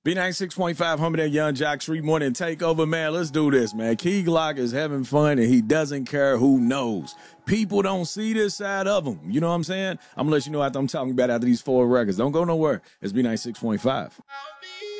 B96.5, Hummer that Young Jock Street Morning Takeover, man. Let's do this, man. Key Glock is having fun, and he doesn't care who knows. People don't see this side of him. You know what I'm saying? I'm going to let you know after I'm talking about after these 4 records. Don't go nowhere. It's B96.5.